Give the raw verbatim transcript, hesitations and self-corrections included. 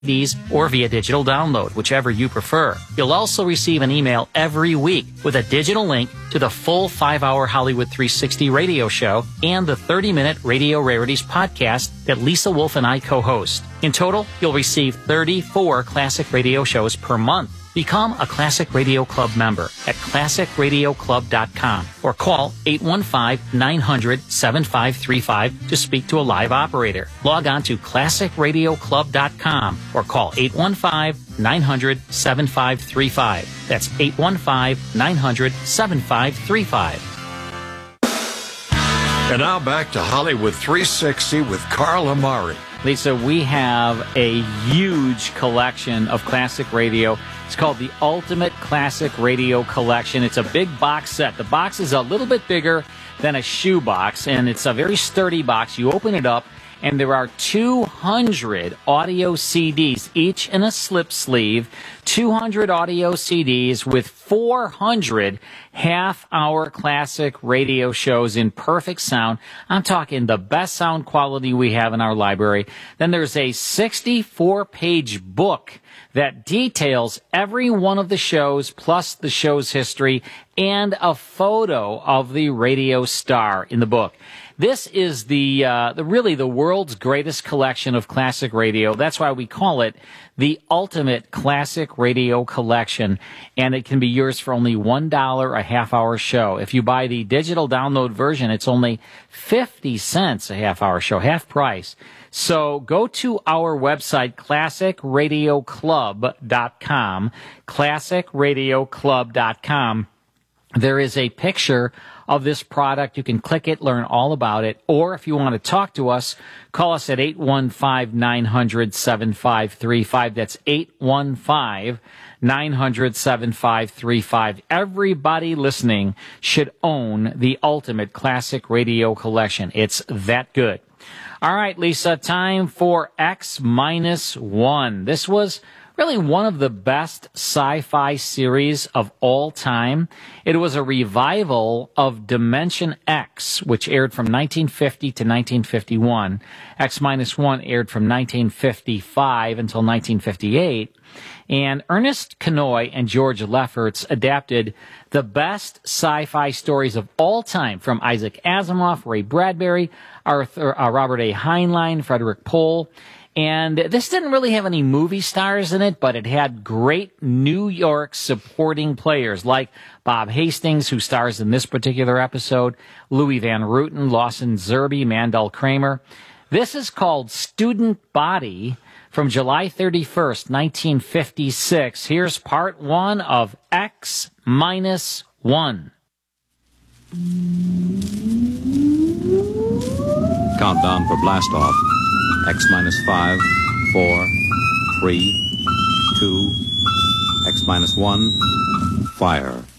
Ds or via digital download, whichever you prefer. You'll also receive an email every week with a digital link to the full five-hour Hollywood three sixty radio show and the thirty-minute Radio Rarities podcast that Lisa Wolf and I co-host. In total, you'll receive thirty-four classic radio shows per month. Become a Classic Radio Club member at classic radio club dot com or call eight one five, nine hundred, seven five three five to speak to a live operator. Log on to classic radio club dot com or call eight one five, nine hundred, seven five three five. That's eight one five, nine hundred, seven five three five. And now back to Hollywood three sixty with Carl Amari. Lisa, we have a huge collection of classic radio. It's called the Ultimate Classic Radio Collection. It's a big box set. The box is a little bit bigger than a shoe box, and it's a very sturdy box. You open it up, and there are two hundred audio C Ds, each in a slip sleeve, two hundred audio C Ds with four hundred half-hour classic radio shows in perfect sound. I'm talking the best sound quality we have in our library. Then there's a sixty-four page book that details every one of the shows, plus the show's history, and a photo of the radio star in the book. This is the, uh, the really the world's greatest collection of classic radio. That's why we call it the Ultimate Classic Radio Collection, and it can be yours for only one dollar a half-hour show. If you buy the digital download version, it's only fifty cents a half-hour show, half price. So go to our website, classic radio club dot com, classic radio club dot com. There is a picture of this product. You can click it, learn all about it. Or if you want to talk to us, call us at eight one five, nine hundred, seven five three five. That's eight one five, nine hundred, seven five three five. Everybody listening should own the Ultimate Classic Radio Collection. It's that good. All right, Lisa, time for X minus one. This was really one of the best sci-fi series of all time. It was a revival of Dimension X, which aired from nineteen fifty to nineteen fifty-one. X minus one aired from nineteen fifty-five until nineteen fifty-eight. And Ernest Kinoy and George Lefferts adapted the best sci-fi stories of all time from Isaac Asimov, Ray Bradbury, Arthur, uh, Robert A. Heinlein, Frederick Pohl. And this didn't really have any movie stars in it, but it had great New York supporting players like Bob Hastings, who stars in this particular episode, Louis Van Ruten, Lawson Zerbe, Mandel Kramer. This is called Student Body from July thirty-first, nineteen fifty-six. Here's part one of X minus one. Countdown for blast off. X minus five, four, three, two, X minus one, fire.